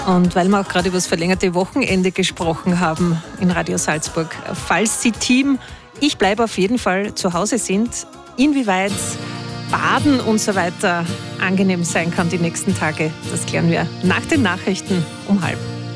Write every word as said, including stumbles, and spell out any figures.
Und weil wir auch gerade über das verlängerte Wochenende gesprochen haben in Radio Salzburg, falls Sie Team Ich bleibe auf jeden Fall zu Hause sind, inwieweit Baden und so weiter angenehm sein kann die nächsten Tage, das klären wir nach den Nachrichten um halb.